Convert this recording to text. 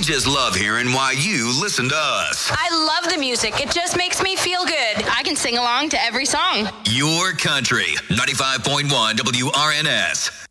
just love hearing why you listen to us. I love the music. It just makes me feel good. I can sing along to every song. Your country, 95.1 WRNS.